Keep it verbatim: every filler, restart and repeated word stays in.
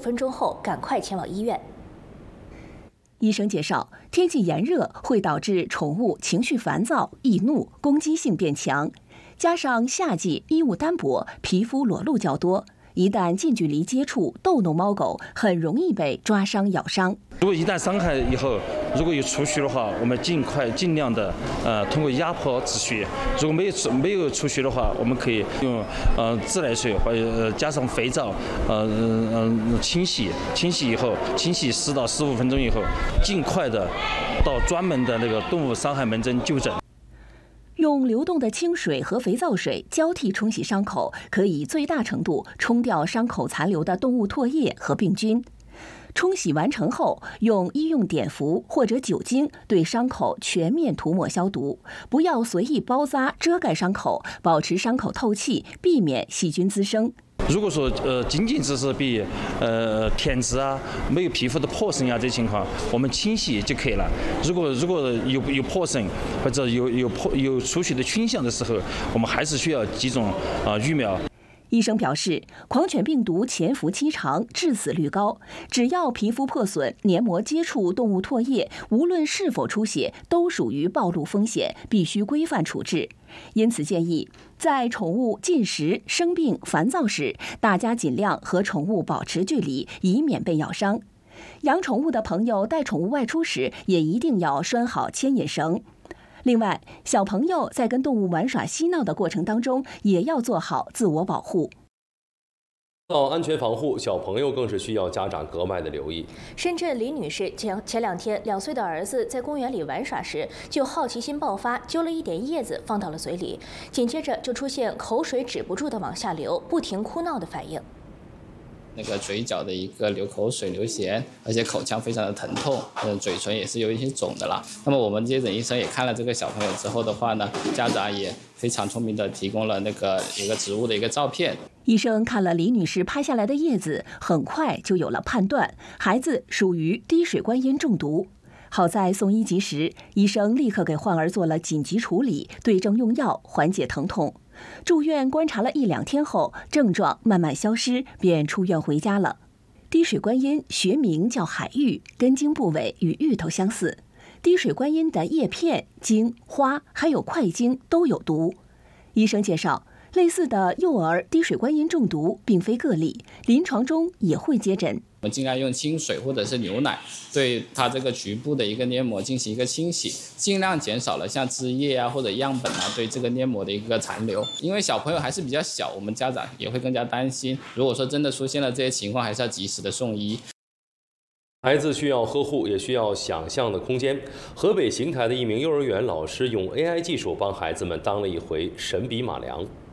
分钟后赶快前往医院。 医生介绍，天气炎热会导致宠物情绪烦躁、易怒、攻击性变强，加上夏季衣物单薄，皮肤裸露较多。一旦近距离接触逗弄猫狗，很容易被抓伤、咬伤。 如果一旦伤害以后，如果有出血的话，我们尽快尽量的呃通过压迫止血。如果没有没有出血的话，我们可以用呃自来水或者、呃、加上肥皂呃嗯、呃、清洗，清洗以后清洗十到十五分钟以后，尽快的到专门的那个动物伤害门诊就诊。 用流动的清水和肥皂水交替冲洗伤口，可以最大程度冲掉伤口残留的动物唾液和病菌。冲洗完成后，用医用碘伏或者酒精对伤口全面涂抹消毒，不要随意包扎遮盖伤口，保持伤口透气，避免细菌滋生。 如果说呃仅仅只是比呃舔渍啊，没有皮肤的破损呀这情况，我们清洗就可以了。如果如果有有破损或者有有破有出血的倾向的时候，我们还是需要几种啊疫苗。 医生表示，狂犬病毒潜伏期长，致死率高。只要皮肤破损、黏膜接触动物唾液，无论是否出血，都属于暴露风险，必须规范处置。因此建议，在宠物进食、生病、烦躁时，大家尽量和宠物保持距离，以免被咬伤。养宠物的朋友带宠物外出时，也一定要拴好牵引绳。另外，小朋友在跟动物玩耍嬉闹的过程当中，也要做好自我保护。 到安全防护，小朋友更是需要家长格外的留意。 深圳李女士前前两天，两岁的儿子在公园里玩耍时，就好奇心爆发，揪了一点叶子放到了嘴里，紧接着就出现口水止不住的往下流，不停哭闹的反应。 那个嘴角的一个流口水、流涎，而且口腔非常的疼痛，嗯，嘴唇也是有一些肿的啦。那么我们接诊医生也看了这个小朋友之后的话呢，家长也非常聪明的提供了那个一个植物的一个照片。 医生看了李女士拍下来的叶子，很快就有了判断，孩子属于滴水观音中毒。好在送医及时，医生立刻给患儿做了紧急处理，对症用药，缓解疼痛。住院观察了一两天后，症状慢慢消失，便出院回家了。滴水观音学名叫海芋，根茎部位与芋头相似。滴水观音的叶片、茎、花还有块茎都有毒。医生介绍，类似的幼儿滴水观音中毒并非个例，临床中也会接诊。 我们尽量用清水或者是牛奶对它这个局部的一个黏膜进行一个清洗，尽量减少了像汁液啊或者样本啊对这个黏膜的一个残留。因为小朋友还是比较小，我们家长也会更加担心。如果说真的出现了这些情况，还是要及时的送医。 孩子需要呵护，也需要想象的空间。河北邢台的一名幼儿园老师用 A I 技术帮孩子们当了一回神笔马良。